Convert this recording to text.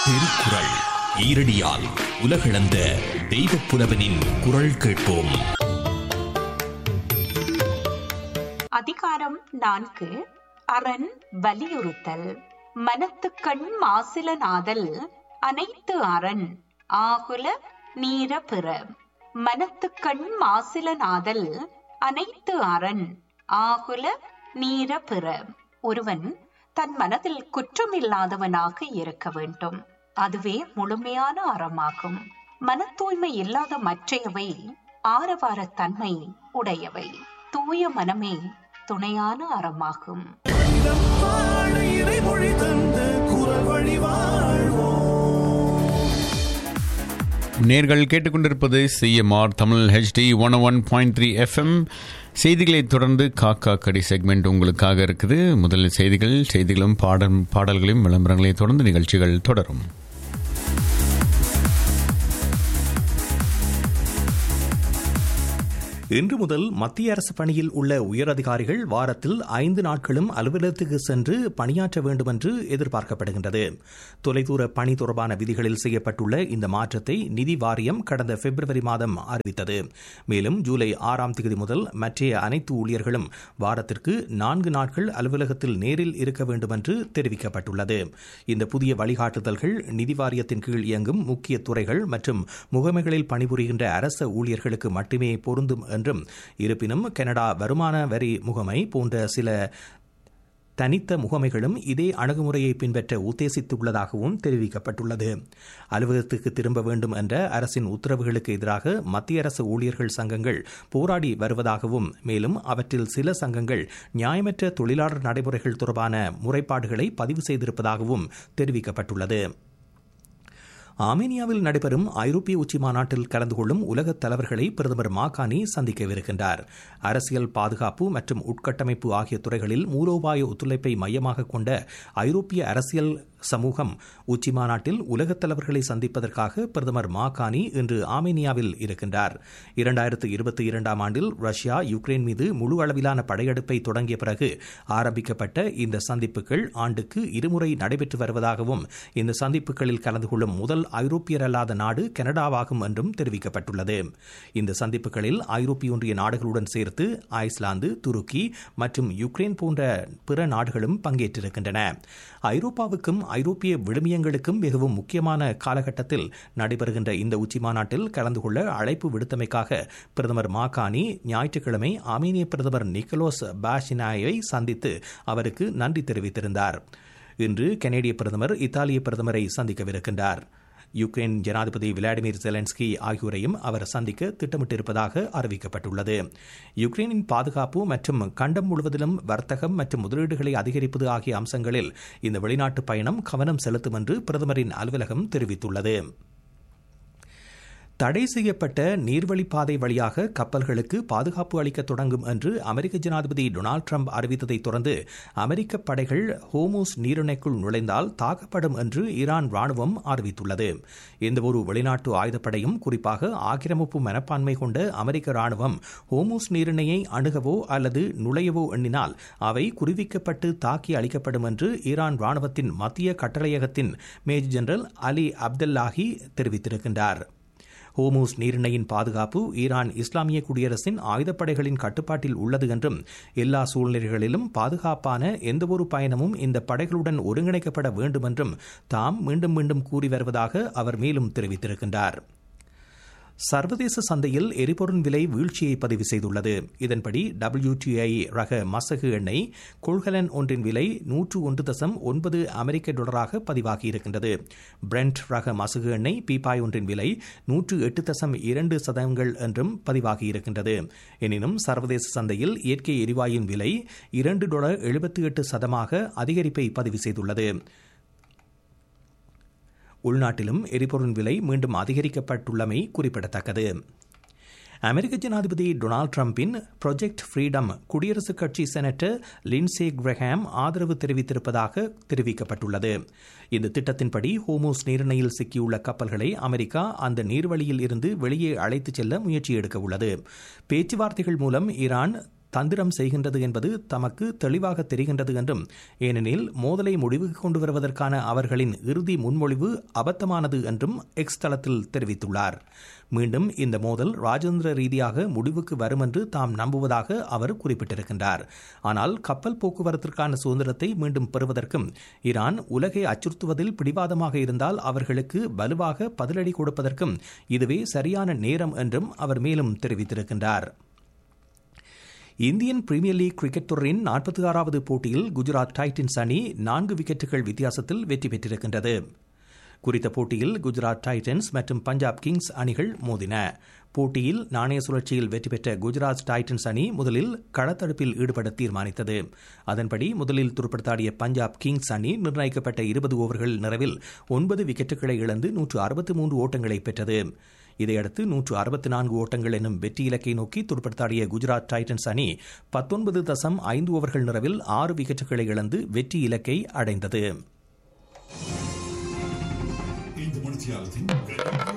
திருக்குறள் ஈரடியால் உலகளந்த தெய்வப் புலவனின் குரல் கேட்போம். அதிகாரம் 4. அரண் வலியுறுத்தல். மனத்துக்கண் மாசில நாதல் அனைத்து அரண் ஆகுல நீர பிற. மனத்துக்கண் மாசில நாதல் அனைத்து அரண் ஆகுல நீர பிற. ஒருவன் தன் மனதில் குற்றமில்லாதவனாக இருக்க வேண்டும். அதுவே முழுமையான அறமாகும். மன தூய்மை இல்லாத மற்றையவை ஆரவார தன்மை உடையவை. தூய மனமே துணையான அறமாகும். நேர்கள் கேட்டுக்கொண்டிருப்பது சிஎம்ஆர் தமிழ் HD 101.3 FM. செய்திகளை தொடர்ந்து காக்கா கடி செக்மெண்ட் உங்களுக்காக இருக்குது. முதலில் செய்திகளும் பாடல்களையும் விளம்பரங்களையும் தொடர்ந்து நிகழ்ச்சிகள் தொடரும். இன்று முதல் மத்திய அரசு பணியில் உள்ள உயரதிகாரிகள் வாரத்தில் 5 நாட்களும் அலுவலகத்துக்கு சென்று பணியாற்ற வேண்டும் என்று எதிர்பார்க்கப்படுகின்றது. தொலைதூர பணி தொடர்பான விதிகளில் செய்யப்பட்டுள்ள இந்த மாற்றத்தை நிதி வாரியம் கடந்த பிப்ரவரி மாதம் அறிவித்தது. மேலும் ஜூலை 6ஆம் தேதி முதல் மற்ற அனைத்து ஊழியர்களும் வாரத்திற்கு 4 நாட்கள் அலுவலகத்தில் நேரில் இருக்க வேண்டும் என்று தெரிவிக்கப்பட்டுள்ளது. இந்த புதிய வழிகாட்டுதல்கள் நிதி வாரியத்தின் கீழ் இயங்கும் முக்கிய துறைகள் மற்றும் முகமைகளில் பணிபுரிகின்ற அரச ஊழியர்களுக்கு மட்டுமே பொருந்தும் என்றும், இருப்பினும் கனடா வருமான வரி முகமை போன்ற சில தனித்த முகமைகளும் இதே அணுகுமுறையை பின்பற்ற உத்தேசித்துள்ளதாகவும் தெரிவிக்கப்பட்டுள்ளது. அலுவலகத்துக்கு திரும்ப வேண்டும் என்ற அரசின் உத்தரவுகளுக்கு எதிராக மத்திய அரசு ஊழியர்கள் சங்கங்கள் போராடி வருவதாகவும், மேலும் அவற்றில் சில சங்கங்கள் நியாயமற்ற தொழிலாளர் நடைமுறைகள் தொடர்பான முறைப்பாடுகளை பதிவு செய்திருப்பதாகவும் தெரிவிக்கப்பட்டுள்ளது. ஆர்மேனியாவில் நடைபெறும் ஐரோப்பிய உச்சி மாநாட்டில் கலந்து கொள்ளும் உலகத் தலைவர்களை பிரதமர் மாகானி சந்திக்கவிருக்கின்றார். அரசியல், பாதுகாப்பு மற்றும் உட்கட்டமைப்பு ஆகிய துறைகளில் மூலோபாய ஒத்துழைப்பை மையமாக கொண்ட ஐரோப்பிய அரசியல் சமூகம் உச்சி மாநாட்டில் உலகத் தலைவர்களை சந்திப்பதற்காக பிரதமர் மாகானி இன்று ஆர்மேனியாவில் இருக்கின்றார். 2022ஆம் ஆண்டில் ரஷ்யா யுக்ரைன் மீது முழு அளவிலான படையெடுப்பை தொடங்கிய பிறகு ஆரம்பிக்கப்பட்ட இந்த சந்திப்புகள் ஆண்டுக்கு இருமுறை நடைபெற்று வருவதாகவும், இந்த சந்திப்புகளில் கலந்து கொள்ளும் முதல் ஐரோப்பியர் அல்லாத நாடு கனடாவாகும் என்றும் தெரிவிக்கப்பட்டுள்ளது. இந்த சந்திப்புகளில் ஐரோப்பிய ஒன்றிய நாடுகளுடன் சேர்த்து ஐஸ்லாந்து, துருக்கி மற்றும் யுக்ரைன் போன்ற பிற நாடுகளும் பங்கேற்றிருக்கின்றன. ஐரோப்பாவுக்கும் ஐரோப்பிய விழுமியங்களுக்கும் மிகவும் முக்கியமான காலகட்டத்தில் நடைபெறுகின்ற இந்த உச்சி மாநாட்டில் கலந்து கொள்ள அழைப்பு விடுத்தமைக்காக பிரதமர் மாகானி ஞாயிற்றுக்கிழமை ஆர்மேனிய பிரதமர் நிக்கோலஸ் பாஷினாயை சந்தித்து அவருக்கு நன்றி தெரிவித்திருந்தார். இன்று கனேடிய பிரதமர் இத்தாலிய பிரதமரை சந்திக்கவிருக்கின்றார். யுக்ரைன் ஜனாதிபதி விளாடிமிர் ஜெலன்ஸ்கி ஆகியோரையும் அவர் சந்திக்க திட்டமிட்டிருப்பதாக அறிவிக்கப்பட்டுள்ளது. யுக்ரைனின் பாதுகாப்பு மற்றும் கண்டம் முழுவதிலும் வர்த்தகம் மற்றும் முதலீடுகளை அதிகரிப்பது ஆகிய அம்சங்களில் இந்த வெளிநாட்டு பயணம் கவனம் செலுத்தும் என்று பிரதமரின் அலுவலகம் தெரிவித்துள்ளது. தடை செய்யப்பட்ட நீர்வழிப்பாதை வழியாக கப்பல்களுக்கு பாதுகாப்பு அளிக்க தொடங்கும் என்று அமெரிக்க ஜனாதிபதி டொனால்டு டிரம்ப் அறிவித்ததை தொடர்ந்து அமெரிக்க படைகள் ஹோர்முஸ் நீரிணைக்குள் நுழைந்தால் தாக்கப்படும் என்று ஈரான் ராணுவம் அறிவித்துள்ளது. எந்தவொரு வெளிநாட்டு ஆயுதப்படையும், குறிப்பாக ஆக்கிரமிப்பு மனப்பான்மை கொண்ட அமெரிக்க ராணுவம் ஹோர்முஸ் நீரிணையை அணுகவோ அல்லது நுழையவோ எண்ணினால் அவை குறிவிக்கப்பட்டு தாக்கி அளிக்கப்படும் என்று ஈரான் ராணுவத்தின் மத்திய கட்டளையகத்தின் மேஜர் ஜெனரல் அலி அப்துல்லாஹி தெரிவித்திருக்கின்றார். ஹோர்முஸ் நீரிணையின் பாதுகாப்பு ஈரான் இஸ்லாமிய குடியரசின் ஆயுதப்படைகளின் கட்டுப்பாட்டில் உள்ளது என்றும், எல்லா சூழ்நிலைகளிலும் பாதுகாப்பான எந்தவொரு பயணமும் இந்த படைகளுடன் ஒருங்கிணைக்கப்பட வேண்டும் என்றும் தாம் மீண்டும் மீண்டும் கூறி வருவதாக அவர் மேலும் தெரிவித்திருக்கின்றார். சர்வதேச சந்தையில் எரிபொருள் விலை வீழ்ச்சியை பதிவு செய்துள்ளது. இதன்படி WTI ரக மசகு எண்ணெய் கொள்கலன் ஒன்றின் விலை $101.9 அமெரிக்க பதிவாகியிருக்கின்றது. பிரெண்ட் ரக மசகு எண்ணெய் பீப்பாய் ஒன்றின் விலை $108.2 என்றும் பதிவாகியிருக்கின்றது. எனினும் சர்வதேச சந்தையில் இயற்கை எரிவாயின் விலை $2.78 அதிகரிப்பை பதிவு செய்துள்ளது. உள்நாட்டிலும் எரிபொருள் விலை மீண்டும் அதிகரிக்கப்பட்டுள்ளமை குறிப்பிடத்தக்கது. அமெரிக்க ஜனாதிபதி டொனால்டு டிரம்பின் ப்ராஜெக்ட் ஃப்ரீடம் குடியரசுக் கட்சி செனட்டர் லின்சே கிரஹாம் ஆதரவு தெரிவித்திருப்பதாக தெரிவிக்கப்பட்டுள்ளது. இந்த திட்டத்தின்படி ஹோர்முஸ் நீரிணையில் சிக்கியுள்ள கப்பல்களை அமெரிக்கா அந்த நீர்வழியில் இருந்து வெளியே அழைத்துச் செல்ல முயற்சி எடுக்க உள்ளது. பேச்சுவார்த்தைகள் மூலம் ஈரான் தந்திரம் செய்கின்றது என்பது தமக்கு தெளிவாக தெரிகின்றது என்றும், ஏனெனில் மோதலை முடிவுக்கு கொண்டு வருவதற்கான அவர்களின் இறுதி முன்மொழிவு அபத்தமானது என்றும் எக்ஸ் தளத்தில் தெரிவித்துள்ளார். மீண்டும் இந்த மோதல் ராஜேந்திர ரீதியாக முடிவுக்கு வரும் என்று தாம் நம்புவதாக அவர் குறிப்பிட்டிருக்கின்றார். ஆனால் கப்பல் போக்குவரத்திற்கான சுதந்திரத்தை மீண்டும் பெறுவதற்கும் ஈரான் உலகை அச்சுறுத்துவதில் பிடிவாதமாக இருந்தால் அவர்களுக்கு வலுவாக பதிலடி கொடுப்பதற்கும் இதுவே சரியான நேரம் என்றும் அவர் மேலும் தெரிவித்திருக்கின்றார். இந்தியன் பிரீமியர் லீக் கிரிக்கெட் தொடரின் 46வது போட்டியில் குஜராத் டைட்டன்ஸ் அணி 4 விக்கெட்டுகள் வித்தியாசத்தில் வெற்றி பெற்றிருக்கின்றது. குறித்த போட்டியில் குஜராத் டைட்டன்ஸ் மற்றும் பஞ்சாப் கிங்ஸ் அணிகள் மோதின. போட்டியில் நாணய சுழற்சியில் வெற்றி பெற்ற குஜராத் டைட்டன்ஸ் அணி முதலில் களத்தடுப்பில் ஈடுபட தீர்மானித்தது. அதன்படி முதலில் துடுப்படுத்தாடிய பஞ்சாப் கிங்ஸ் அணி நிர்ணயிக்கப்பட்ட 20 ஓவர்கள் நிறைவில் 9 விக்கெட்டுகளை இழந்து 163 ஓட்டங்களை பெற்றது. இதையடுத்து 164 ஓட்டங்கள் எனும் வெற்றி இலக்கை நோக்கி துடுப்படுத்தாடிய குஜராத் டைட்டன்ஸ் அணி 19.5 ஓவர்கள் நிறைவில் 6 விக்கெட்டுகளை இழந்து வெற்றி இலக்கை அடைந்தது.